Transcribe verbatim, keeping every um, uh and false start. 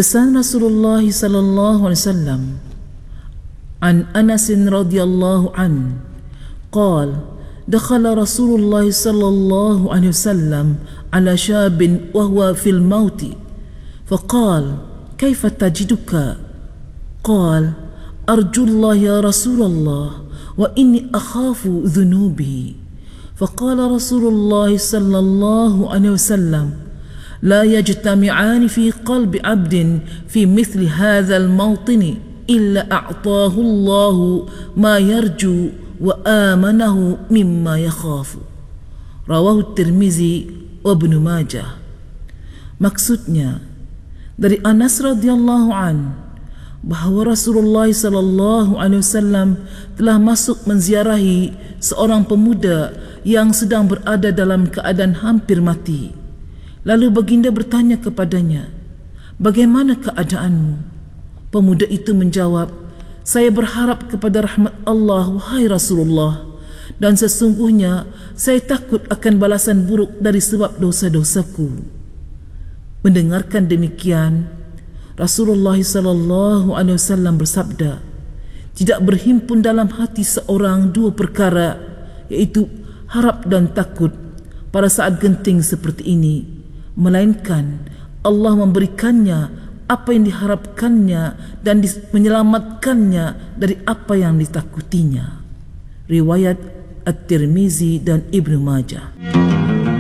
Pesan Rasulullah sallallahu alaihi wasallam an Anas radhiyallahu an qala dakhala Rasulullah sallallahu alaihi wasallam ala syabin wa huwa fil mauti faqala kaifa tajiduka qala arjullah ya Rasulullah wa inni akhafu dhunubi faqala Rasulullah sallallahu alaihi wasallam لا يجتمعان في قلب عبد في مثل هذا الموطن إلا أعطاه الله ما يرجو وآمنه مما يخاف. رواه الترمذي وابن ماجه. Maksudnya dari Anas radhiyallahu an bahawa Rasulullah sallallahu alaihi wasallam telah masuk menziarahi seorang pemuda yang sedang berada dalam keadaan hampir mati. Lalu baginda bertanya kepadanya, bagaimana keadaanmu? Pemuda itu menjawab, saya berharap kepada rahmat Allah, wahai Rasulullah, dan sesungguhnya saya takut akan balasan buruk dari sebab dosa-dosaku. Mendengarkan demikian, Rasulullah sallallahu alaihi wasallam bersabda, tidak berhimpun dalam hati seorang dua perkara, yaitu harap dan takut pada saat genting seperti ini, melainkan Allah memberikannya apa yang diharapkannya dan menyelamatkannya dari apa yang ditakutinya. Riwayat At-Tirmizi dan Ibnu Majah.